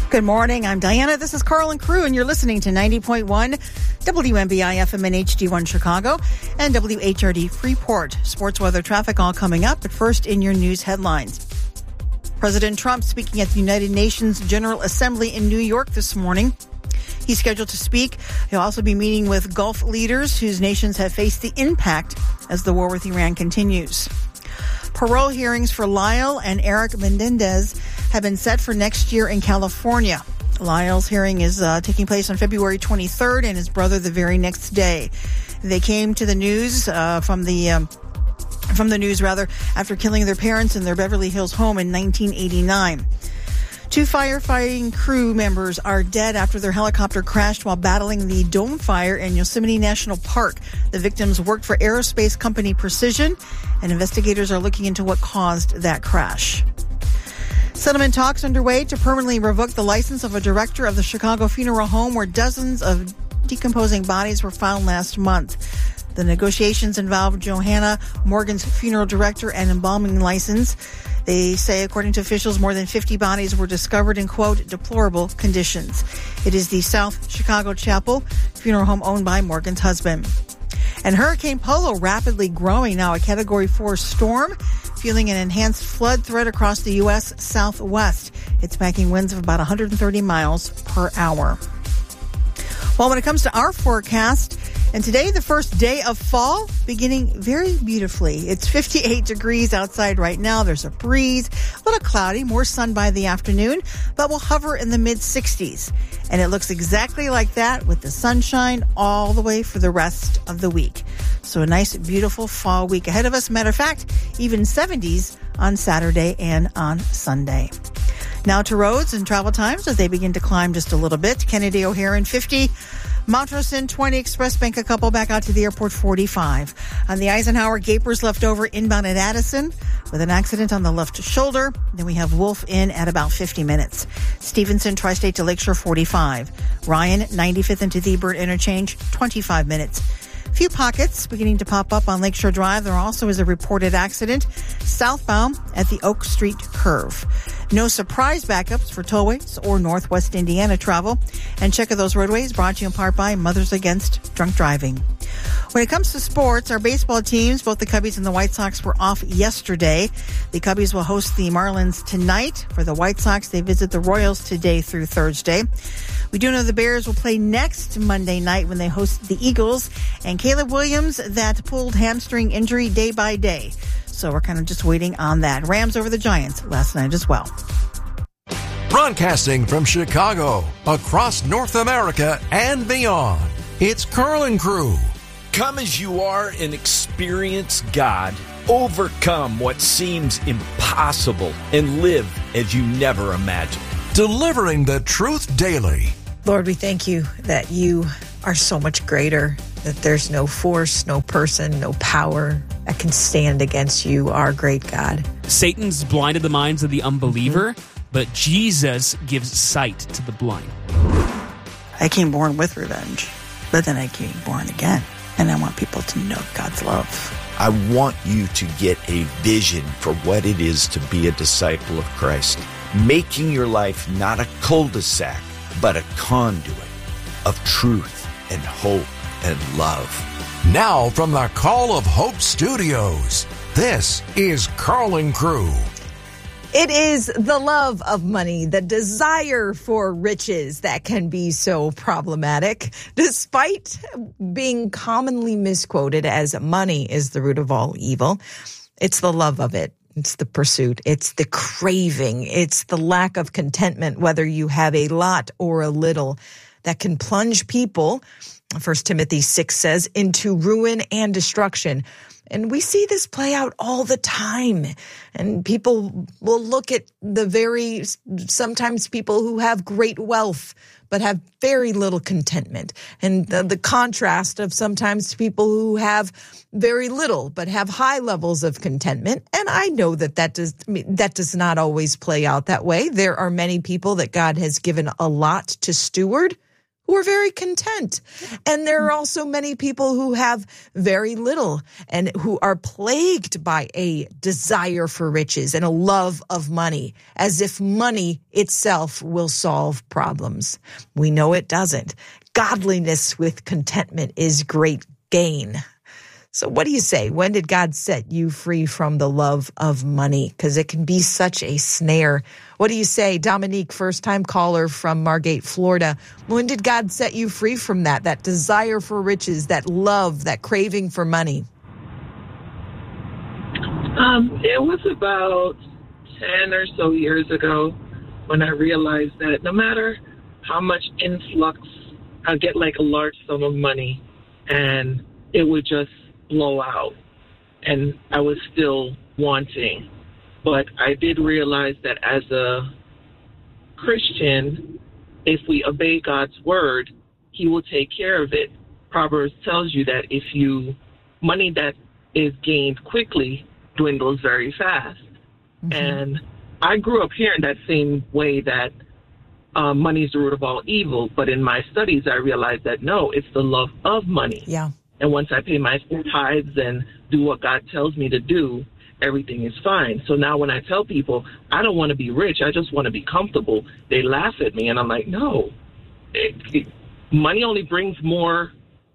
Good morning. I'm Diana. This is Carl and Crew, and you're listening to 90.1 WMBI FM and HD1 Chicago and WHRD Freeport. Sports, weather, traffic all coming up, but first in your news headlines. President Trump speaking at the United Nations General Assembly in New York this morning. He's scheduled to speak. He'll also be meeting with Gulf leaders whose nations have faced the impact as the war with Iran continues. Parole hearings for Lyle and Eric Menendez have been set for next year in California. Lyle's hearing is taking place on February 23rd and his brother the very next day. They came to the news from the news after killing their parents in their Beverly Hills home in 1989. 2 firefighting crew members are dead after their helicopter crashed while battling the Dome Fire in Yosemite National Park. The victims worked for aerospace company Precision, and investigators are looking into what caused that crash. Settlement talks underway to permanently revoke the license of a director of the Chicago funeral home where dozens of decomposing bodies were found last month. The negotiations involved Johanna Morgan's funeral director and embalming license. They say, according to officials, more than 50 bodies were discovered in, quote, deplorable conditions. It is the South Chicago Chapel funeral home owned by Morgan's husband. And Hurricane Polo rapidly growing, now a Category 4 storm, fueling an enhanced flood threat across the U.S. Southwest. It's packing winds of about 130 miles per hour. Well, when it comes to our forecast, and today, the first day of fall, beginning very beautifully. It's 58 degrees outside right now. There's a breeze, a little cloudy, more sun by the afternoon, but we'll hover in the mid-60s. And it looks exactly like that with the sunshine all the way for the rest of the week. So a nice, beautiful fall week ahead of us. Matter of fact, even 70s on Saturday and on Sunday. Now to roads and travel times as they begin to climb just a little bit. Kennedy O'Hare in 50. Montrose in 20, Express Bank a couple back out to the airport 45. On the Eisenhower, Gapers left over inbound at Addison with an accident on the left shoulder. Then we have Wolf in at about 50 minutes. Stevenson, Tri-State to Lakeshore 45. Ryan, 95th into the Bird Interchange, 25 minutes. Few pockets beginning to pop up on Lakeshore Drive. There also is a reported accident southbound at the Oak Street curve. No surprise backups for tollways or Northwest Indiana travel. And check of those roadways brought to you in part by Mothers Against Drunk Driving. When it comes to sports, our baseball teams, both the Cubbies and the White Sox, were off yesterday. The Cubbies will host the Marlins tonight. For the White Sox, they visit the Royals today through Thursday. We do know the Bears will play next Monday night when they host the Eagles. And Caleb Williams, that pulled hamstring injury day by day. So we're kind of just waiting on that. Rams over the Giants last night as well. Broadcasting from Chicago, across North America and beyond, it's Carl and Crew. Come as you are and experience God. Overcome what seems impossible and live as you never imagined. Delivering the truth daily. Lord, we thank you that you are so much greater, that there's no force, no person, no power that can stand against you, our great God. Satan's blinded the minds of the unbeliever, but Jesus gives sight to the blind. I came born with revenge, but then I came born again. And I want people to know God's love. I want you to get a vision for what it is to be a disciple of Christ. Making your life not a cul-de-sac, but a conduit of truth and hope and love. Now from the Call of Hope Studios, this is Carl and Crew. It is the love of money, the desire for riches that can be so problematic, despite being commonly misquoted as money is the root of all evil. It's the love of it. It's the pursuit. It's the craving. It's the lack of contentment, whether you have a lot or a little, that can plunge people, 1 Timothy 6 says, into ruin and destruction. And we see this play out all the time. And people will look at sometimes people who have great wealth, but have very little contentment. And the contrast of sometimes people who have very little, but have high levels of contentment. And I know that does not always play out that way. There are many people that God has given a lot to steward who are very content. And there are also many people who have very little and who are plagued by a desire for riches and a love of money, as if money itself will solve problems. We know it doesn't. Godliness with contentment is great gain. So what do you say? When did God set you free from the love of money? Because it can be such a snare. What do you say? Dominique, first-time caller from Margate, Florida. When did God set you free from that desire for riches, that love, that craving for money? It was about 10 or so years ago when I realized that no matter how much influx, I get like a large sum of money and it would just blow out, and I was still wanting. But I did realize that as a Christian, if we obey God's word, he will take care of it. Proverbs tells you that money that is gained quickly dwindles very fast. Mm-hmm. And I grew up hearing that same way that money is the root of all evil. But in my studies, I realized that no, it's the love of money. Yeah. And once I pay my tithes and do what God tells me to do, everything is fine. So now when I tell people, I don't want to be rich, I just want to be comfortable, they laugh at me. And I'm like, no, money only brings more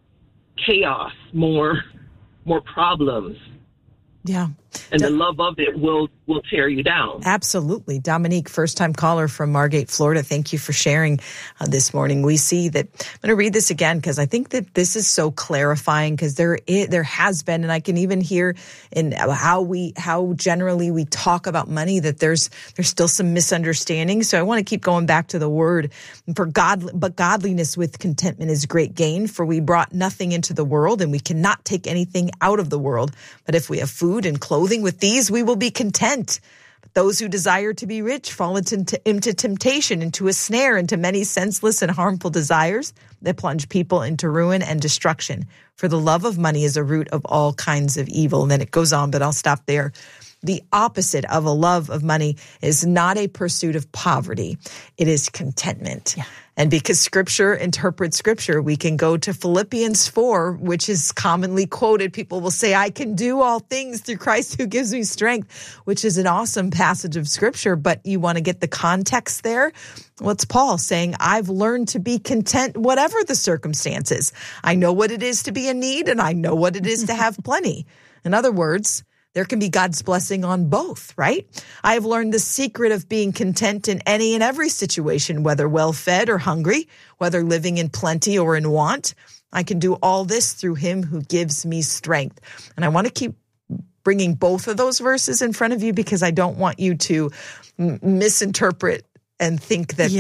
chaos, more problems. Yeah. And the love of it will tear you down. Absolutely. Dominique, first-time caller from Margate, Florida. Thank you for sharing this morning. We see that, I'm going to read this again because I think that this is so clarifying, because there has been, and I can even hear in how generally we talk about money, that there's still some misunderstanding. So I want to keep going back to the word. But godliness with contentment is great gain, for we brought nothing into the world and we cannot take anything out of the world. But if we have food and clothing, with these we will be content. But those who desire to be rich fall into temptation, into a snare, into many senseless and harmful desires that plunge people into ruin and destruction. For the love of money is a root of all kinds of evil. And then it goes on, but I'll stop there. The opposite of a love of money is not a pursuit of poverty. It is contentment. Yeah. And because Scripture interprets Scripture, we can go to Philippians 4, which is commonly quoted. People will say, I can do all things through Christ who gives me strength, which is an awesome passage of Scripture. But you want to get the context there? What's Paul saying? I've learned to be content whatever the circumstances. I know what it is to be in need, and I know what it is to have plenty. In other words, there can be God's blessing on both, right? I have learned the secret of being content in any and every situation, whether well-fed or hungry, whether living in plenty or in want. I can do all this through him who gives me strength. And I want to keep bringing both of those verses in front of you, because I don't want you to misinterpret and think that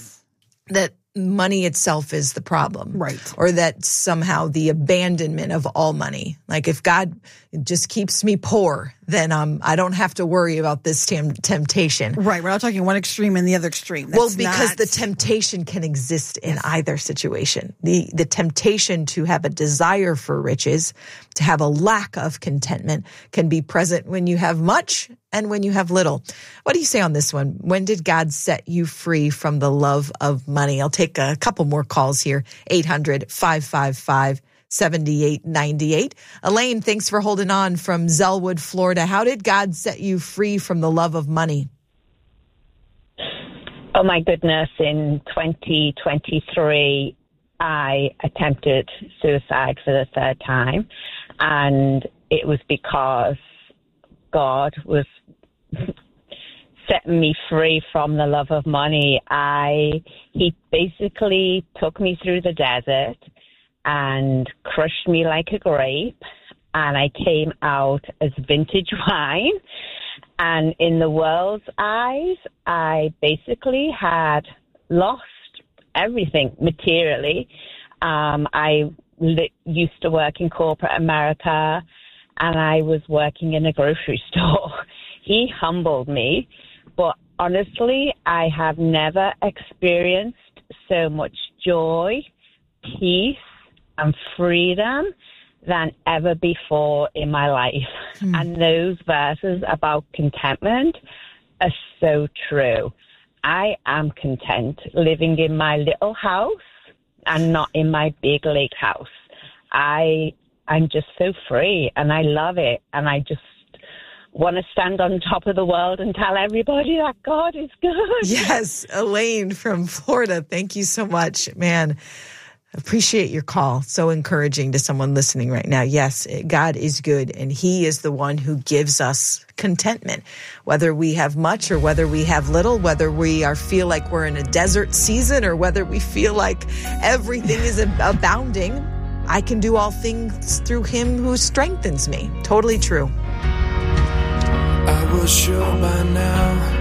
that money itself is the problem. Right. Or that somehow the abandonment of all money. Like if God just keeps me poor, then I don't have to worry about this temptation. Right. We're not talking one extreme and the other extreme. Because the temptation can exist in either situation. The temptation to have a desire for riches, to have a lack of contentment, can be present when you have much and when you have little. What do you say on this one? When did God set you free from the love of money? I'll take a couple more calls here. 800-555-7898. Elaine, thanks for holding on from Zellwood, Florida. How did God set you free from the love of money? Oh, my goodness. In 2023, I attempted suicide for the third time. And it was because God was setting me free from the love of money. He basically took me through the desert and crushed me like a grape, and I came out as vintage wine. And in the world's eyes, I basically had lost everything materially. I used to work in corporate America, and I was working in a grocery store. He humbled me, but honestly, I have never experienced so much joy, peace, and freedom than ever before in my life. And those verses about contentment are so true. I am content living in my little house and not in my big lake house. I'm just so free, and I love it, and I just want to stand on top of the world and tell everybody that God is good. Yes, Elaine from Florida, thank you so much. Man, appreciate your call. So encouraging to someone listening right now. Yes, God is good, and he is the one who gives us contentment, whether we have much or whether we have little, whether we feel like we're in a desert season or whether we feel like everything is abounding. I can do all things through him who strengthens me. Totally true. I was sure by now